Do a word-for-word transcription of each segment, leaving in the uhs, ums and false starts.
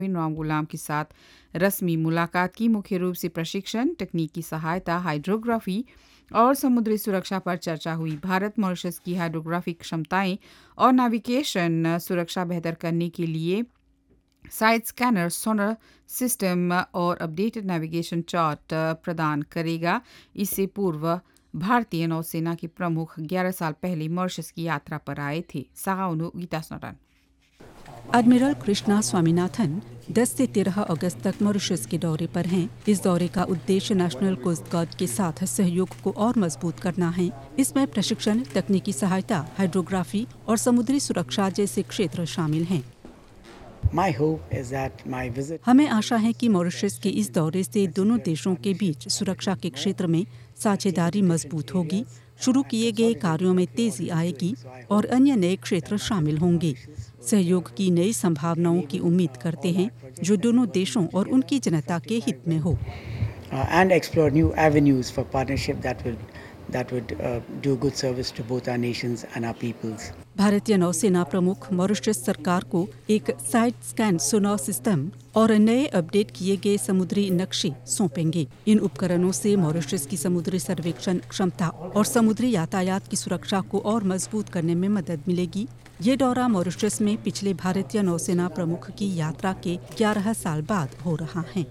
राम गुलाम के साथ रस्मी मुलाकात की। मुख्य रूप से प्रशिक्षण, तकनीकी सहायता, हाइड्रोग्राफी और समुद्री सुरक्षा पर चर्चा हुई। भारत मॉरिशस की हाइड्रोग्राफिक क्षमताएं और नेविगेशन सुरक्षा बेहतर करने के लिए साइड स्कैनर, सोनर सिस्टम और अपडेटेड नेविगेशन चार्ट प्रदान करेगा। इससे पूर्व भारतीय नौसेना के प्रमुख ग्यारह साल पहले मॉरिशस की यात्रा पर आए थे। सागाउनु गीता स्नोटन। एडमिरल कृष्णा स्वामीनाथन दस से तेरह अगस्त तक मॉरिशस के दौरे पर हैं। इस दौरे का उद्देश्य नेशनल कोस्ट गार्ड के साथ सहयोग को और मजबूत करना है। इसमें प्रशिक्षण, तकनीकी सहायता, हाइड्रोग्राफी और समुद्री सुरक्षा जैसे क्षेत्र शामिल हैं। My hope is that my visit... हमें आशा है कि मॉरिशस के इस दौरे से दोनों देशों के बीच सुरक्षा के क्षेत्र में साझेदारी मजबूत होगी, शुरू किए गए कार्यों में तेजी आएगी और अन्य नए क्षेत्र शामिल होंगे। सहयोग की नई संभावनाओं की उम्मीद करते हैं जो दोनों देशों और उनकी जनता के हित में हो। and explore new avenues for partnership that will that would uh, do good service to both our nations and our peoples. भारतीय नौसेना प्रमुख मॉरिशस सरकार को एक साइड स्कैन सोनार सिस्टम और नए अपडेट किए गए समुद्री नक्शे सौंपेंगे। इन उपकरणों से मॉरिशस की समुद्री सर्वेक्षण क्षमता और समुद्री यातायात की सुरक्षा को और मजबूत करने में मदद मिलेगी। ये दौरा मॉरिशस में पिछले भारतीय नौसेना प्रमुख की यात्रा के ग्यारह साल बाद हो रहा है।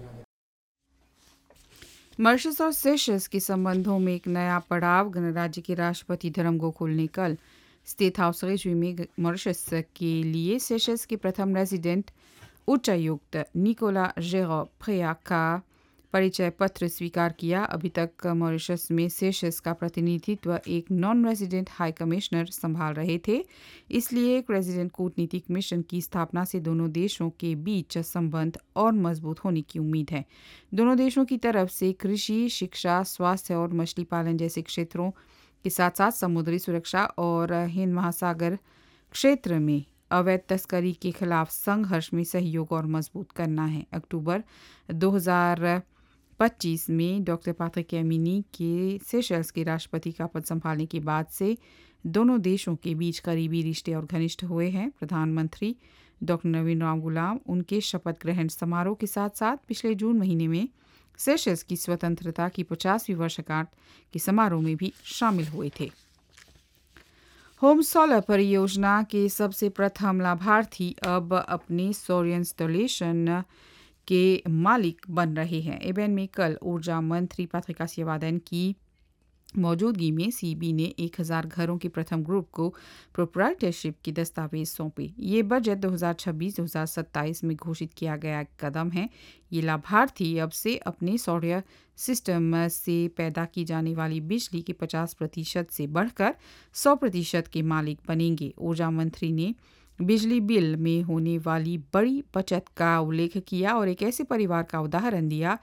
मॉरिशस और सेशल्स के संबंधों में एक नया पड़ाव। गणराज्य के राष्ट्रपति धर्म गोकुल ने कल स्टेट हाउस रेजवी में मॉरिशस के लिए सेशल्स के प्रथम रेजिडेंट उच्चायुक्त निकोला जेरो प्रेया का परिचय पत्र स्वीकार किया। अभी तक मॉरिशस में सेशल्स का प्रतिनिधित्व एक नॉन रेजिडेंट हाई कमिश्नर संभाल रहे थे, इसलिए एक रेजिडेंट कूटनीतिक मिशन की स्थापना से दोनों देशों के बीच संबंध और मजबूत होने की उम्मीद है। दोनों देशों की तरफ से कृषि, शिक्षा, स्वास्थ्य और मछली पालन जैसे क्षेत्रों के साथ साथ समुद्री सुरक्षा और हिंद महासागर क्षेत्र में अवैध तस्करी के खिलाफ संघर्ष में सहयोग और मजबूत करना है। अक्टूबर दो हज़ार पच्चीस में डॉक्टर पैट्रिक एमिनी के सेशल्स के राष्ट्रपति का पद संभालने के बाद से दोनों देशों के बीच करीबी रिश्ते और घनिष्ठ हुए हैं। प्रधानमंत्री डॉक्टर नवीन राम गुलाम उनके शपथ ग्रहण समारोह के साथ साथ पिछले जून महीने में सेशल्स की स्वतंत्रता की पचासवीं वर्षगांठ के समारोह में भी शामिल हुए थे। होम सोलर परियोजना के सबसे प्रथम लाभार्थी अब अपने सौर इंस्टॉलेशन के मालिक बन रहे हैं। एबेन में कल ऊर्जा मंत्री पैट्रिक आसियावादन की मौजूदगी में सीबी ने एक हज़ार घरों के प्रथम ग्रुप को प्रोप्राइटरशिप के दस्तावेज सौंपे। ये बजट दो हज़ार छब्बीस दो हज़ार सत्ताईस में घोषित किया गया कदम है। ये लाभार्थी अब से अपने सौर सिस्टम से पैदा की जाने वाली बिजली के पचास प्रतिशत से बढ़कर सौ प्रतिशत के मालिक बनेंगे। ऊर्जा मंत्री ने बिजली बिल में होने वाली बड़ी बचत का उल्लेख किया और एक ऐसे परिवार का उदाहरण दिया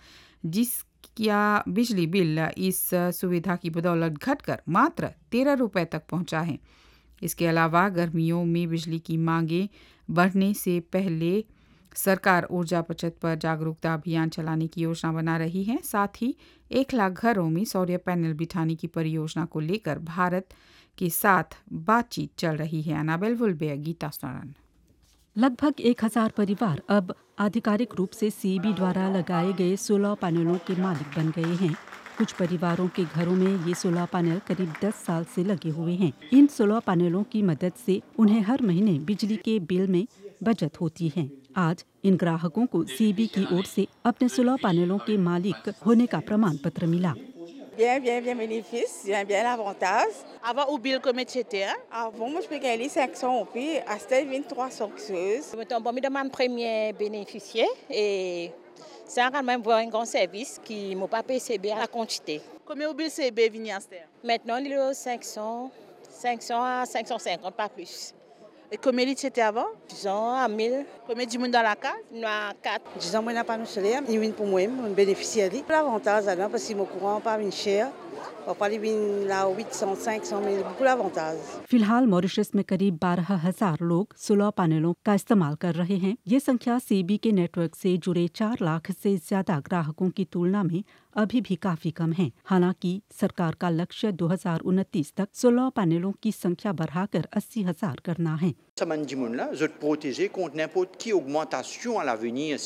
जिसका बिजली बिल इस सुविधा की बदौलत घटकर मात्र तेरह रुपये तक पहुंचा है। इसके अलावा गर्मियों में बिजली की मांगें बढ़ने से पहले सरकार ऊर्जा बचत पर जागरूकता अभियान चलाने की योजना बना रही है। साथ ही एक लाख घरों में सौर पैनल बिठाने की परियोजना को लेकर भारत के साथ बातचीत चल रही है। अनाबेल वुलबे, गीता स्नोटन। लगभग एक हजार परिवार अब आधिकारिक रूप से सीबी द्वारा लगाए गए सोलर पैनलों के मालिक बन गए हैं। कुछ परिवारों के घरों में ये सोलर पैनल करीब दस साल से लगे हुए हैं। इन सोलर पैनलों की मदद से उन्हें हर महीने बिजली के बिल में बचत होती है। आज इन ग्राहकों को सीबी की ओर से अपने सोलर पैनलों के मालिक होने का प्रमाण पत्र मिला। Bien, bien, bien bénéfice, bien, bien l'avantage. Avant, o bill como c'était, hein? Avant, moi, je payais les cinq cents, puis à c'était vingt-trois sorteuses. Então, bom, me demande premier bénéficiaire et c'est quand même voir un grand service qui m'a pas perceber à la quantité. Combien o bill C B vient à c'était? Maintenant, il est cinq cents, cinq cents à cinq cent cinquante, pas plus. Et combien il était avant? Disons à mille. Combien de monde dans la case? Non, à quatre. Disons, moi, je n'ai pas nous solaire, il vient pour moi, je bénéficiaire. L'avantage, là, parce que mon courant pas vient cher. और पाली बिन ला huit cents cinq cents में beaucoup l'avantage। फिलहाल Mauritius में करीब बारह हजार लोग solar पैनलों का इस्तेमाल कर रहे हैं। ये संख्या सीबी के नेटवर्क से जुड़े चार लाख से ज्यादा ग्राहकों की तुलना में अभी भी काफी कम है। हालांकि सरकार का लक्ष्य दो हज़ार उनतीस तक सोलर पैनलों की संख्या बढ़ाकर अस्सी हजार करना है। Ça m'a dit mon là, je te protéger contre n'importe qui augmentation à l'avenir.